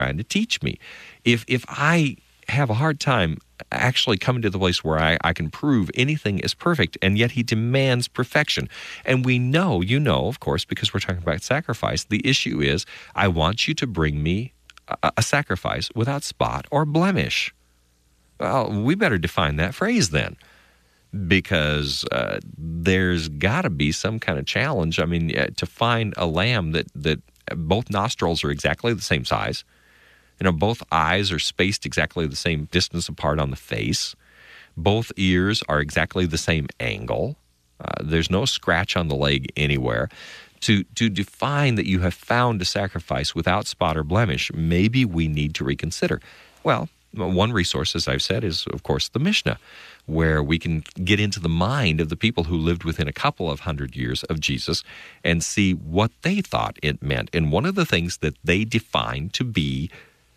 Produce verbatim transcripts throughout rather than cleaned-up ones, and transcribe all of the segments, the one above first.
trying to teach me. If if I have a hard time actually coming to the place where I, I can prove anything is perfect, and yet he demands perfection. And we know, you know, of course, because we're talking about sacrifice, the issue is, I want you to bring me a, a sacrifice without spot or blemish. Well, we better define that phrase then, because uh, there's got to be some kind of challenge. I mean, uh, to find a lamb that, that both nostrils are exactly the same size, you know, both eyes are spaced exactly the same distance apart on the face, both ears are exactly the same angle, uh, there's no scratch on the leg anywhere. To, to define that you have found a sacrifice without spot or blemish, maybe we need to reconsider. Well, one resource, as I've said, is, of course, the Mishnah, where we can get into the mind of the people who lived within a couple of hundred years of Jesus and see what they thought it meant. And one of the things that they defined to be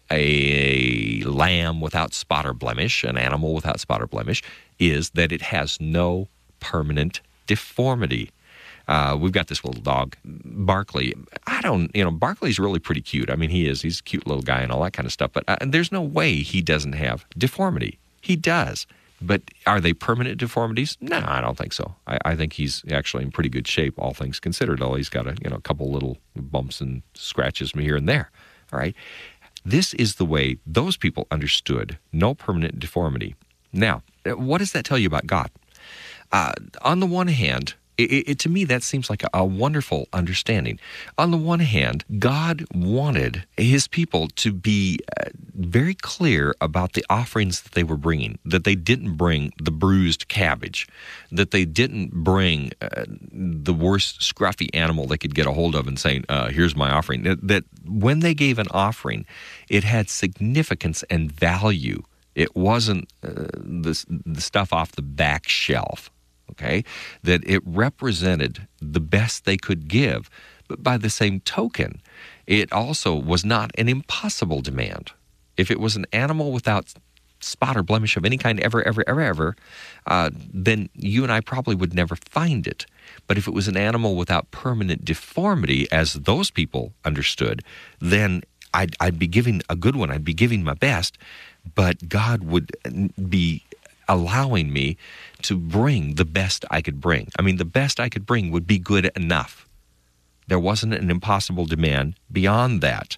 a lamb without spot or blemish, an animal without spot or blemish, is that it has no permanent deformity. Uh, we've got this little dog, Barkley. I don't, you know, Barkley's really pretty cute. I mean, he is. He's a cute little guy and all that kind of stuff. But uh, there's no way he doesn't have deformity. He does. But are they permanent deformities? No, I don't think so. I, I think he's actually in pretty good shape, all things considered. Although he's got a, you know, a couple little bumps and scratches here and there. All right. This is the way those people understood no permanent deformity. Now, what does that tell you about God? Uh, on the one hand, It, it, to me, that seems like a, a wonderful understanding. On the one hand, God wanted his people to be uh, very clear about the offerings that they were bringing, that they didn't bring the bruised cabbage, that they didn't bring uh, the worst scruffy animal they could get a hold of and saying, uh, here's my offering. That, that when they gave an offering, it had significance and value. It wasn't uh, the, the stuff off the back shelf. Okay, that it represented the best they could give. But by the same token, it also was not an impossible demand. If it was an animal without spot or blemish of any kind ever, ever, ever, ever, uh, then you and I probably would never find it. But if it was an animal without permanent deformity, as those people understood, then I'd, I'd be giving a good one. I'd be giving my best, but God would be allowing me to bring the best I could bring. I mean, the best I could bring would be good enough. There wasn't an impossible demand beyond that.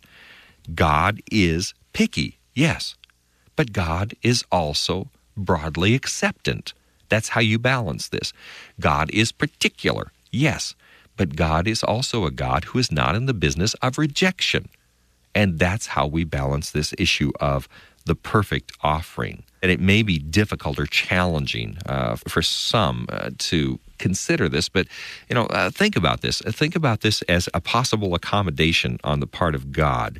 God is picky, yes, but God is also broadly acceptant. That's how you balance this. God is particular, yes, but God is also a God who is not in the business of rejection. And that's how we balance this issue of the perfect offering. And it may be difficult or challenging uh, for some uh, to consider this, but you know, uh, think about this. Think about this as a possible accommodation on the part of God.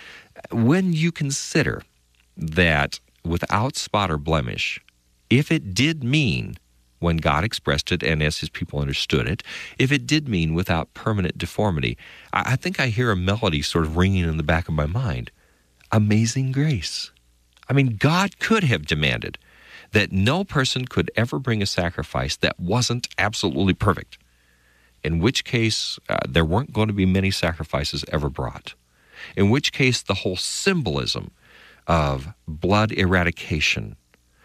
When you consider that without spot or blemish, if it did mean, when God expressed it and as his people understood it, if it did mean without permanent deformity, I, I think I hear a melody sort of ringing in the back of my mind. Amazing grace. I mean, God could have demanded that no person could ever bring a sacrifice that wasn't absolutely perfect, in which case uh, there weren't going to be many sacrifices ever brought, in which case the whole symbolism of blood eradication,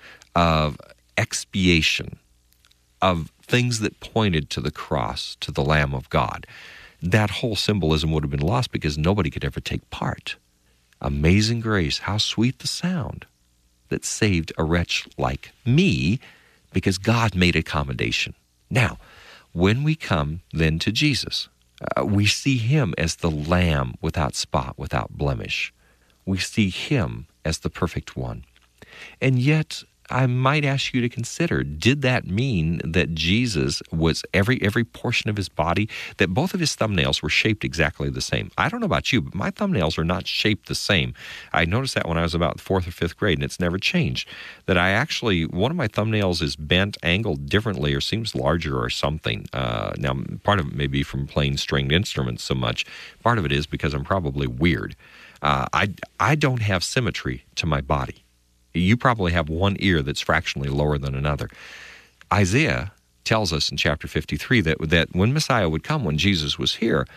of expiation, of things that pointed to the cross, to the Lamb of God, that whole symbolism would have been lost because nobody could ever take part. Amazing grace, how sweet the sound that saved a wretch like me, because God made accommodation. Now, when we come then to Jesus, uh, we see him as the Lamb without spot, without blemish. We see him as the perfect one. And yet, I might ask you to consider, did that mean that Jesus was every every portion of his body, that both of his thumbnails were shaped exactly the same? I don't know about you, but my thumbnails are not shaped the same. I noticed that when I was about fourth or fifth grade, and it's never changed. That I actually, one of my thumbnails is bent, angled differently, or seems larger or something. Uh, now, part of it may be from playing stringed instruments so much. Part of it is because I'm probably weird. Uh, I, I don't have symmetry to my body. You probably have one ear that's fractionally lower than another. Isaiah tells us in chapter fifty-three that, that when Messiah would come, when Jesus was here,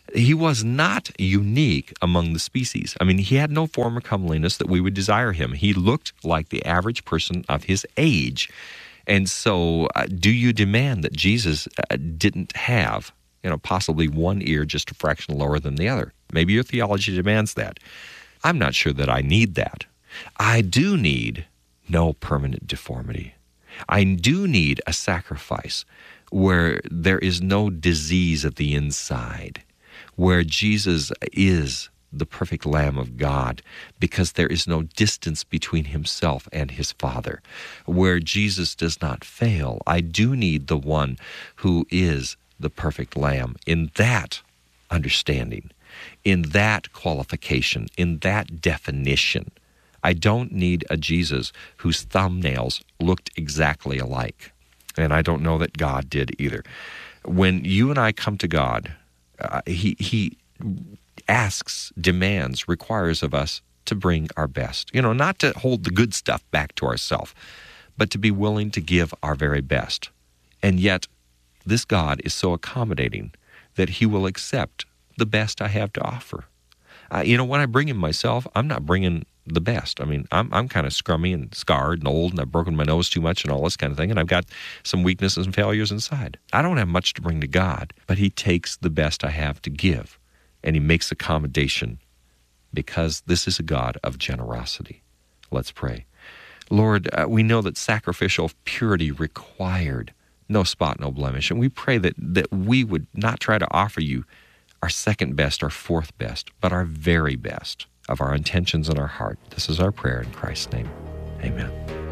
He was not unique among the species. I mean, he had no form or comeliness that we would desire him. He looked like the average person of his age. And so uh, do you demand that Jesus uh, didn't have, you know, possibly one ear just a fraction lower than the other? Maybe your theology demands that. I'm not sure that I need that. I do need no permanent deformity. I do need a sacrifice where there is no disease of the inside, where Jesus is the perfect Lamb of God because there is no distance between himself and his Father, where Jesus does not fail. I do need the one who is the perfect Lamb in that understanding, in that qualification, in that definition. I don't need a Jesus whose thumbnails looked exactly alike. And I don't know that God did either. When you and I come to God, uh, he, he asks, demands, requires of us to bring our best. You know, not to hold the good stuff back to ourselves, but to be willing to give our very best. And yet, this God is so accommodating that he will accept the best I have to offer. Uh, you know, when I bring him myself, I'm not bringing the best. I mean, I'm I'm kind of scrummy and scarred and old, and I've broken my nose too much and all this kind of thing, and I've got some weaknesses and failures inside. I don't have much to bring to God, but he takes the best I have to give, and he makes accommodation because this is a God of generosity. Let's pray. Lord, uh, we know that sacrificial purity required no spot, no blemish, and we pray that that we would not try to offer you our second best, our fourth best, but our very best of our intentions and our heart. This is our prayer in Christ's name. Amen.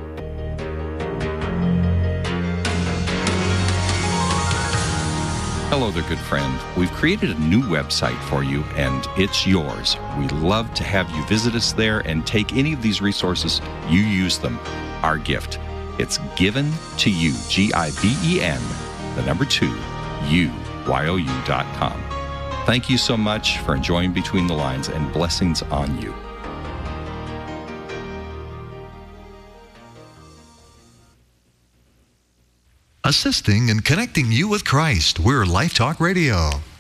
Hello there, good friend. We've created a new website for you, and it's yours. We love to have you visit us there and take any of these resources. You use them. Our gift. It's given to you, G I V E N, the number two, U, Y O U dot com. Thank you so much for enjoying Between the Lines, and blessings on you. Assisting and connecting you with Christ. We're Life Talk Radio.